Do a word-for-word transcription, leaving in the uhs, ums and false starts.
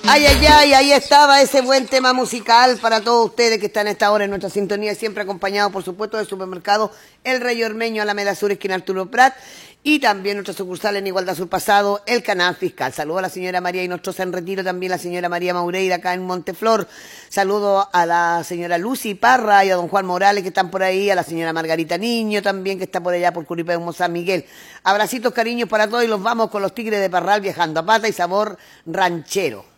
Ay, ay, ay, ahí estaba ese buen tema musical para todos ustedes que están a esta hora en nuestra sintonía, siempre acompañado, por supuesto, del supermercado El Rey Ormeño, Alameda Sur, esquina Arturo Prat, y también nuestra sucursal en Igualdad Sur Pasado, el Canal Fiscal. Saludo a la señora María Inostroza en Retiro, también la señora María Maureira acá en Monteflor. Saludo a la señora Lucy Parra y a don Juan Morales que están por ahí, a la señora Margarita Niño también que está por allá por Curipeo, San Miguel. Abracitos, cariños para todos y los vamos con los Tigres de Parral viajando a pata y sabor ranchero.